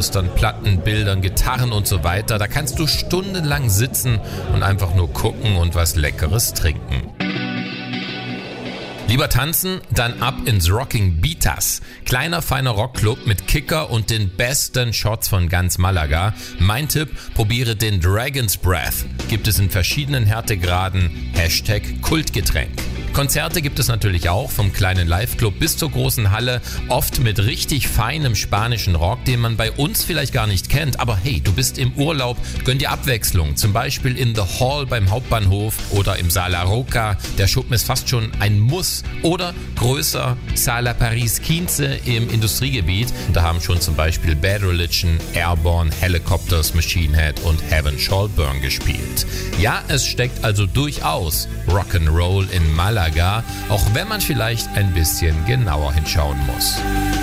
Postern, Platten, Bildern, Gitarren und so weiter. Da kannst du stundenlang sitzen und einfach nur gucken und was Leckeres trinken. Lieber tanzen? Dann ab ins Rocking Beatas. Kleiner, feiner Rockclub mit Kicker und den besten Shots von ganz Malaga. Mein Tipp, probiere den Dragon's Breath. Gibt es in verschiedenen Härtegraden. #Kultgetränk. Konzerte gibt es natürlich auch, vom kleinen Live-Club bis zur großen Halle, oft mit richtig feinem spanischen Rock, den man bei uns vielleicht gar nicht kennt. Aber hey, du bist im Urlaub, gönn dir Abwechslung. Zum Beispiel in The Hall beim Hauptbahnhof oder im Sala Roca. Der Schuppen ist fast schon ein Muss. Oder größer, Sala Paris 15 im Industriegebiet. Da haben schon zum Beispiel Bad Religion, Airborne, Helicopters, Machine Head und Heaven Shall Burn gespielt. Ja, es steckt also durchaus Rock'n'Roll in Malaga, auch wenn man vielleicht ein bisschen genauer hinschauen muss.